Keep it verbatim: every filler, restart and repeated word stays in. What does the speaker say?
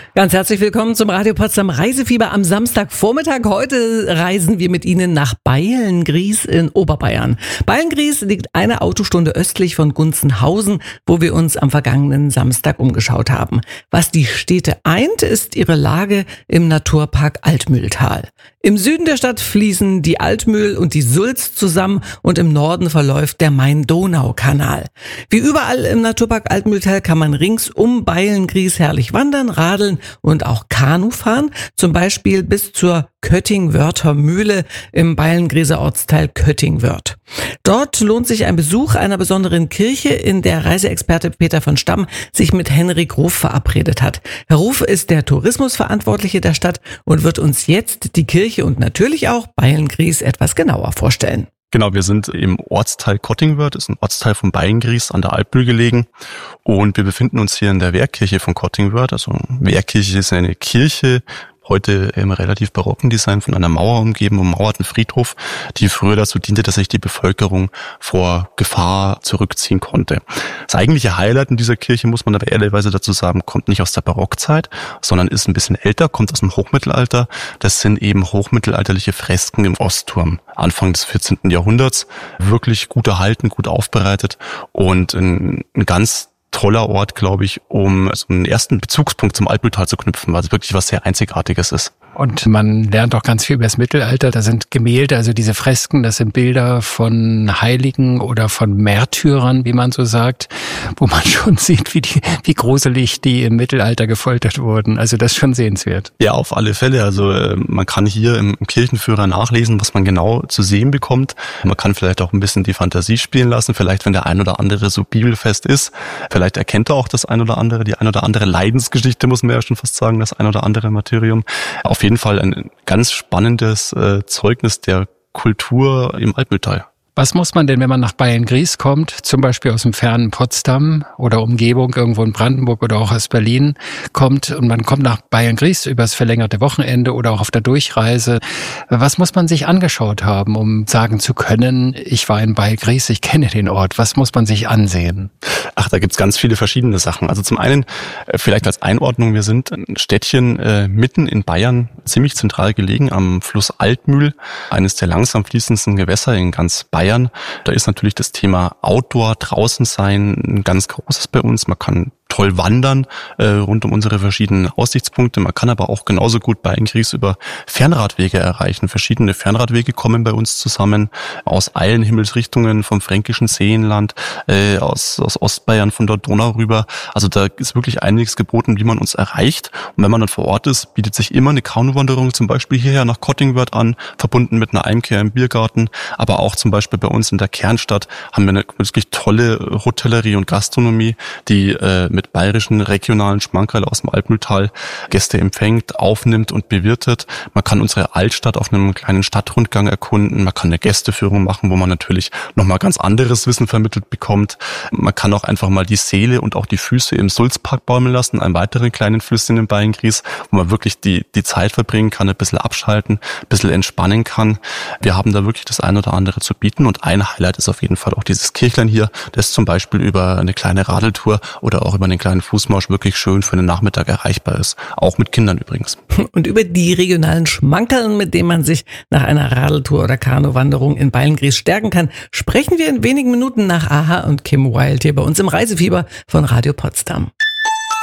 Ganz herzlich willkommen zum Radio Potsdam Reisefieber am Samstagvormittag. Heute reisen wir mit Ihnen nach Beilngries in Oberbayern. Beilngries liegt eine Autostunde östlich von Gunzenhausen, wo wir uns am vergangenen Samstag umgeschaut haben. Was die Städte eint, ist ihre Lage im Naturpark Altmühltal. Im Süden der Stadt fließen die Altmühl und die Sulz zusammen und im Norden verläuft der Main-Donau-Kanal. Wie überall im Naturpark Altmühltal kann man rings um Beilngries herrlich wandern, radeln und auch Kanu fahren, zum Beispiel bis zur Köttingwörther Mühle im Beilngrieser Ortsteil Köttingwörth. Dort lohnt sich ein Besuch einer besonderen Kirche, in der Reiseexperte Peter von Stamm sich mit Henrik Ruf verabredet hat. Herr Ruf ist der Tourismusverantwortliche der Stadt und wird uns jetzt die Kirche und natürlich auch Beilngries etwas genauer vorstellen. Genau, wir sind im Ortsteil Köttingwörth, ist ein Ortsteil von Beilngries an der Altmühl gelegen, und wir befinden uns hier in der Wehrkirche von Köttingwörth. Also Wehrkirche ist eine Kirche, heute im relativ barocken Design, von einer Mauer umgeben, ummauerten Friedhof, die früher dazu diente, dass sich die Bevölkerung vor Gefahr zurückziehen konnte. Das eigentliche Highlight in dieser Kirche, muss man aber ehrlicherweise dazu sagen, kommt nicht aus der Barockzeit, sondern ist ein bisschen älter, kommt aus dem Hochmittelalter. Das sind eben hochmittelalterliche Fresken im Ostturm, Anfang des vierzehnten Jahrhunderts, wirklich gut erhalten, gut aufbereitet und ein, ein ganz toller Ort, glaube ich, um so einen ersten Bezugspunkt zum Altmühltal zu knüpfen, weil es wirklich was sehr Einzigartiges ist. Und man lernt auch ganz viel über das Mittelalter. Da sind Gemälde, also diese Fresken, das sind Bilder von Heiligen oder von Märtyrern, wie man so sagt, wo man schon sieht, wie die, wie gruselig die im Mittelalter gefoltert wurden. Also das ist schon sehenswert. Ja, auf alle Fälle. Also äh, man kann hier im Kirchenführer nachlesen, was man genau zu sehen bekommt. Man kann vielleicht auch ein bisschen die Fantasie spielen lassen. Vielleicht, wenn der ein oder andere so bibelfest ist, vielleicht erkennt er auch das ein oder andere, die ein oder andere Leidensgeschichte, muss man ja schon fast sagen, das ein oder andere Martyrium. Auf jeden Fall ein ganz spannendes äh, Zeugnis der Kultur im Altmühltal. Was muss man denn, wenn man nach Beilngries kommt, zum Beispiel aus dem fernen Potsdam oder Umgebung, irgendwo in Brandenburg oder auch aus Berlin kommt und man kommt nach Beilngries übers verlängerte Wochenende oder auch auf der Durchreise. Was muss man sich angeschaut haben, um sagen zu können, ich war in Beilngries, ich kenne den Ort? Was muss man sich ansehen? Ach, da gibt's ganz viele verschiedene Sachen. Also zum einen, vielleicht als Einordnung, wir sind ein Städtchen äh, mitten in Bayern, ziemlich zentral gelegen am Fluss Altmühl, eines der langsam fließendsten Gewässer in ganz Bayern. Da ist natürlich das Thema Outdoor, draußen sein, ein ganz großes bei uns. Man kann toll wandern äh, rund um unsere verschiedenen Aussichtspunkte. Man kann aber auch genauso gut Beilngries über Fernradwege erreichen. Verschiedene Fernradwege kommen bei uns zusammen aus allen Himmelsrichtungen, vom fränkischen Seenland, äh, aus, aus Ostbayern, von der Donau rüber. Also da ist wirklich einiges geboten, wie man uns erreicht. Und wenn man dann vor Ort ist, bietet sich immer eine Kanuwanderung zum Beispiel hierher nach Köttingwörth an, verbunden mit einer Einkehr im Biergarten. Aber auch zum Beispiel bei uns in der Kernstadt haben wir eine wirklich tolle Hotellerie und Gastronomie, die äh, mit bayerischen regionalen Schmankerl aus dem Altmühltal Gäste empfängt, aufnimmt und bewirtet. Man kann unsere Altstadt auf einem kleinen Stadtrundgang erkunden. Man kann eine Gästeführung machen, wo man natürlich nochmal ganz anderes Wissen vermittelt bekommt. Man kann auch einfach mal die Seele und auch die Füße im Sulzpark baumeln lassen, einem weiteren kleinen Flüsschen in Beilngries, wo man wirklich die, die Zeit verbringen kann, ein bisschen abschalten, ein bisschen entspannen kann. Wir haben da wirklich das ein oder andere zu bieten, und ein Highlight ist auf jeden Fall auch dieses Kirchlein hier, das zum Beispiel über eine kleine Radeltour oder auch über einen kleinen Fußmarsch wirklich schön für den Nachmittag erreichbar ist. Auch mit Kindern übrigens. Und über die regionalen Schmankerl, mit denen man sich nach einer Radeltour oder Kanuwanderung in Beilngries stärken kann, sprechen wir in wenigen Minuten nach Aha und Kim Wilde hier bei uns im Reisefieber von Radio Potsdam.